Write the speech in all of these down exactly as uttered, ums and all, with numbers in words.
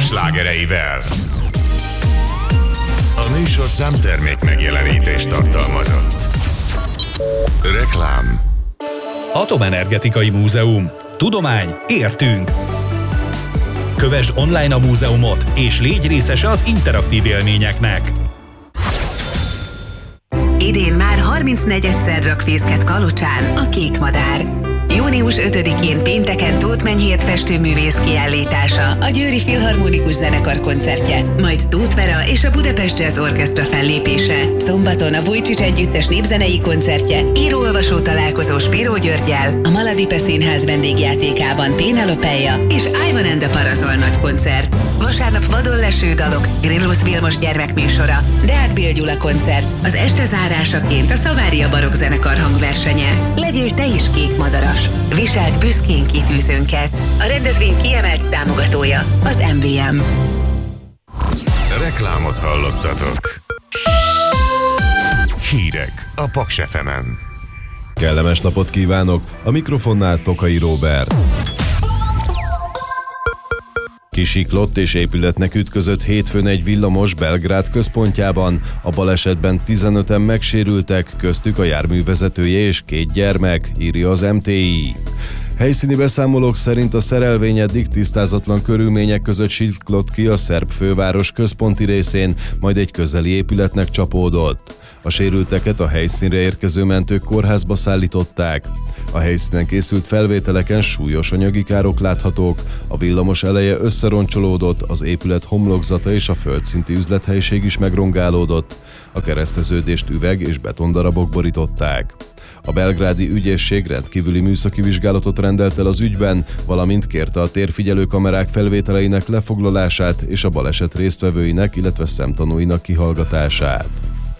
slágereivel. A műsorszám termék megjelenítést tartalmazott. Reklám. Atomenergetikai Múzeum. Tudomány, értünk! Kövesd online a múzeumot, és légy részese az interaktív élményeknek. Idén már harmincnegyedszer rak fészket Kalocsán a Kék Madár. június ötödikén pénteken Tóth Menyhért festőművész kiállítása, a Győri Filharmonikus Zenekar koncertje, majd Tóth Vera és a Budapest Jazz Orchestra fellépése. Szombaton a Vujcsics Együttes népzenei koncertje, író-olvasó találkozó Spiró Györggyel, a Maladipe Színház vendégjátékában Pénelopeja és Ivan and the Parasol nagy koncert. Vasárnap vadon leső dalok, Grillus Vilmos gyermekműsora, Deák Bél Gyula koncert, az este zárásaként a Szavária Barokk Zenekar hangversenye. Legyél te is kék madaras! Viselt büszkén kitűzőnket. A rendezvény kiemelt támogatója az em vé em. Reklámot hallottatok. Hírek a Paks ef emen. Kellemes napot kívánok! A mikrofonnál Tokai Róbert. Kisiklott és épületnek ütközött hétfőn egy villamos Belgrád központjában. A balesetben tizenöten megsérültek, köztük a járművezetője és két gyermek, írja az em té i. Helyszíni beszámolók szerint a szerelvény eddig tisztázatlan körülmények között siklott ki a szerb főváros központi részén, majd egy közeli épületnek csapódott. A sérülteket a helyszínre érkező mentők kórházba szállították. A helyszínen készült felvételeken súlyos anyagi károk láthatók, a villamos eleje összeroncsolódott, az épület homlokzata és a földszinti üzlethelyiség is megrongálódott. A kereszteződést üveg és betondarabok borították. A belgrádi ügyészség rendkívüli műszaki vizsgálatot rendelt el az ügyben, valamint kérte a térfigyelő kamerák felvételeinek lefoglalását és a baleset résztvevőinek, illetve szemtanúinak kihallgatását.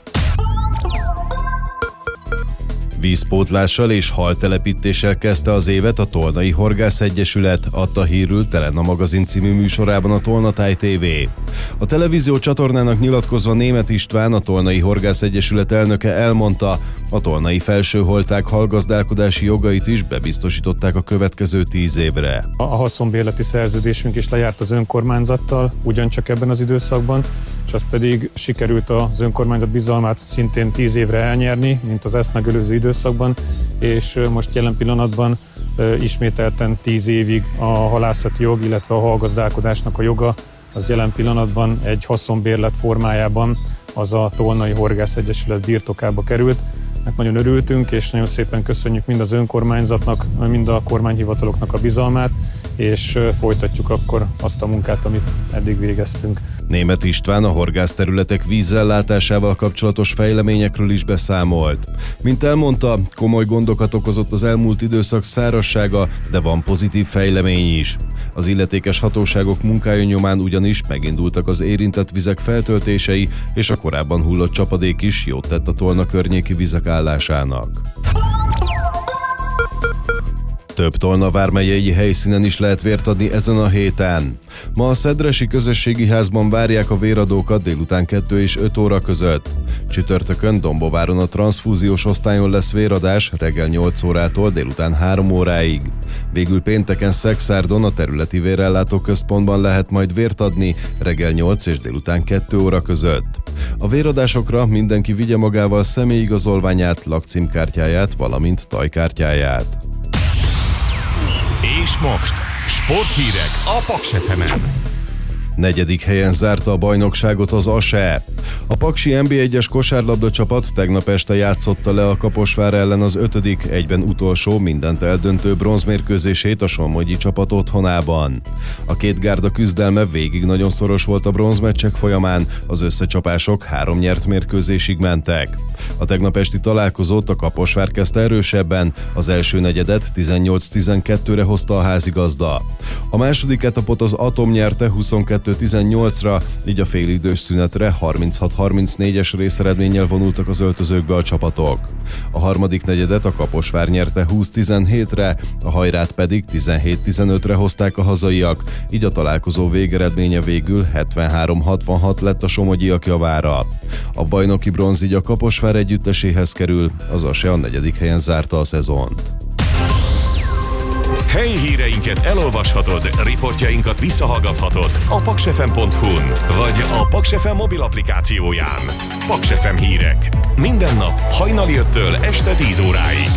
Vízpótlással és haltelepítéssel kezdte az évet a Tolnai Horgász Egyesület, adta hírül Telena magazin című műsorában a Tolnatáj té vé. A televízió csatornának nyilatkozva Németh István, a Tolnai Horgász Egyesület elnöke elmondta, a tolnai felsőholták halgazdálkodási jogait is bebiztosították a következő tíz évre. A haszonbérleti szerződésünk is lejárt az önkormányzattal, ugyancsak ebben az időszakban, és az pedig sikerült az önkormányzat bizalmát szintén tíz évre elnyerni, mint az ezt megelőző időszakban, és most jelen pillanatban ismételten tíz évig a halászati jog, illetve a halgazdálkodásnak a joga, az jelen pillanatban egy haszonbérlet formájában az a Tolnai Horgász Egyesület birtokába került. Nagyon örültünk, és nagyon szépen köszönjük mind az önkormányzatnak, mind a kormányhivataloknak a bizalmát, és folytatjuk akkor azt a munkát, amit eddig végeztünk. Németh István a horgászterületek vízellátásával kapcsolatos fejleményekről is beszámolt. Mint elmondta, komoly gondokat okozott az elmúlt időszak szárazsága, de van pozitív fejlemény is. Az illetékes hatóságok munkája nyomán ugyanis megindultak az érintett vizek feltöltései, és a korábban hullott csapadék is jót tett a Tolna környéki vizek állásának. Több Tolna vármegyei helyszínen is lehet vért adni ezen a héten. Ma a Szedresi Közösségi Házban várják a véradókat délután kettő és öt óra között. Csütörtökön Dombováron a transzfúziós osztályon lesz véradás reggel nyolc órától délután három óráig. Végül pénteken Szekszárdon a területi vérellátó központban lehet majd vért adni reggel nyolc és délután kettő óra között. A véradásokra mindenki vigye magával személyigazolványát, lakcímkártyáját, valamint tajkártyáját. És most sporthírek a Paks ef emen. Negyedik helyen zárta a bajnokságot az á es e. A paksi en bé egyes kosárlabda csapat tegnap este játszotta le a Kaposvár ellen az ötödik, egyben utolsó, mindent eldöntő bronzmérkőzését a sommogyi csapat otthonában. A két gárda küzdelme végig nagyon szoros volt a bronzmeccsek folyamán, az összecsapások három nyert mérkőzésig mentek. A tegnap esti találkozót a Kaposvár kezdte erősebben, az első negyedet tizennyolc tizenkettőre hozta a házigazda. A második etapot az Atom nyerte huszonkettő tizennyolcra, így a félidős szünetre harminchat harmincnégyes részeredménnyel vonultak az öltözőkbe a csapatok. A harmadik negyedet a Kaposvár nyerte húsz tizenhétre, a Hajrát pedig tizenhét tizenötre hozták a hazaiak, így a találkozó végeredménye végül hetvenhárom hatvanhat lett a somogyiak javára. A bajnoki bronz így a Kaposvár együtteséhez kerül, az á es e a negyedik helyen zárta a szezont. Helyi híreinket elolvashatod, riportjainkat visszahallgathatod a paksfm pont hu-n, vagy a Paks ef em mobil applikációján. Paks ef em hírek. Minden nap hajnali öttől este tíz óráig.